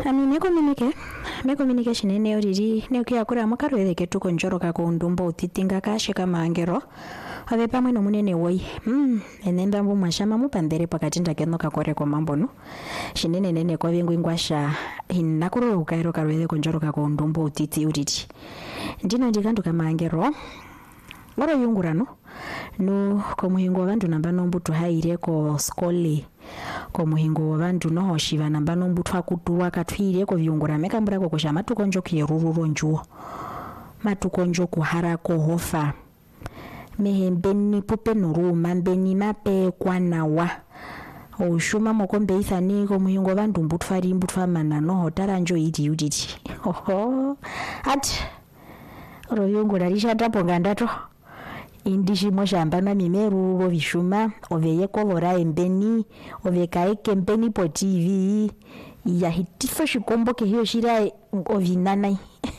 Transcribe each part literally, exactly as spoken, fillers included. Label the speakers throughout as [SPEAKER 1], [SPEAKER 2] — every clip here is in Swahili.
[SPEAKER 1] Ami neko minike, meko minike shinene oriri, neko yakura makaro edeke tuko njoro kako undumbo utitinga kashe kama angero. Ave pamwe no munene woi. Mm, enenda mbu mashama mupandere pakatinda keno kakore kwa mambo no. Shinene nene kwa vingu ingwasha hinakuro ukairo karo edeke njoro kako undumbo utiti uriri. Ndino ndikandu kama angero. Ngoro yungurano. No komuhingo wabantu nambano mbutu haire ko skoli. Komuhingo wabantu no hoshiva nambano mbutu hakutuwa katwire ko vyungura meka mbura ko shama tukonjo kierururo njuo. Matukonjo kuhara ko hofa. Mehembeni pupe nuruma mbeni mape kwa nawa. Oshuma mokombe ithani komuhingo wabantu mbutu fari mbutu famana no hotara njo iti uditi. Oho. At. Oro yungura rishata pongandato. Indishi moshamba na mimeru ro vishuma oveye kovora embeni ovekaeke embeni po T V ya hitifo shikombo ke hiyo shira ovinanai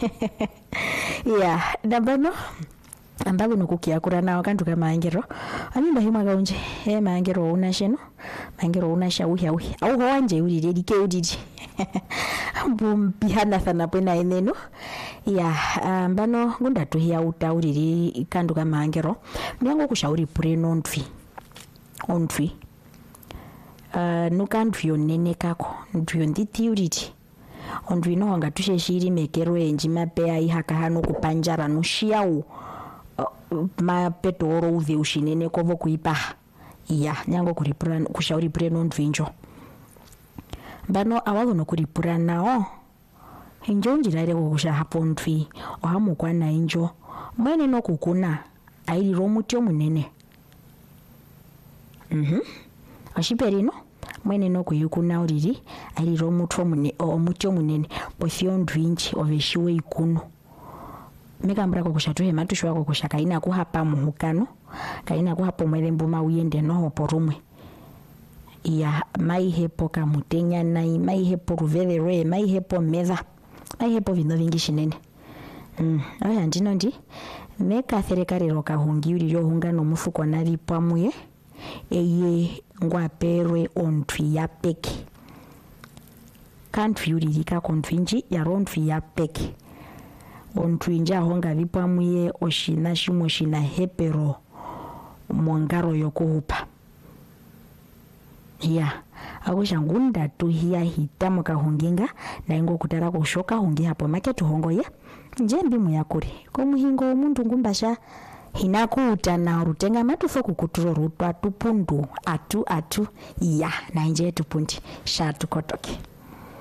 [SPEAKER 1] ya nambano ambago nukukia kurana wakantu kama angero ami bahima gaunje he maangero unasheno maangero unasha uhi uhi au hwanje uri dedike udidi bumpihana sana pena eneno ya ambano ngunda tuhia utauriri kandu kama angero myango kushauri preno ntwi ontwi uh, nukantu yonene kako ntwi nditi uriti ontwi no hanga tushe shiri mekero enji mapea ihaka hano kupanjara nushiau uh, mapetoro uve ushinene kovo kuipa ya nyango kuripura kushauri preno ntwi njo bano awago no kuripura nao injo njiraire kukusha hapo ntwi ohamu kwa na injo mwene no kukuna airi romutio munene mhm ashiperino mwene no kuyukuna uriri airi romutio munene omutio munene bofio ndwinji oveshiwe ikuno megambra kukushatuhe matushwa kukusha kaina kuhapa muhukano kaina kuhapa mwembu mawiyende no hoporumwe ya mai hepo kamutenya nai mai hepo ruvelere mai hepo meza mai hepo vino vingi shinene mm aya ndino ndi meka serikali roka hungi uri yo hunga no mufuko na ripamwe eye ngwaperwe ontwi ya peki country uri lika kontwinji ya rontwi ya peki ontwi nja honga ripamwe oshina shimo shina hepero mwangaro yokuhupa ya akusha ngunda tu hiya hitamu kahunginga na ingo kutara kushoka hungi hapo maketu hongo ya njembi muyakuri komuhingo omuntu ngumbasha hinakuuta na rutenga matufo kukuturo rutwa tupundu atu atu ya na nje tupundi sha tukotoke.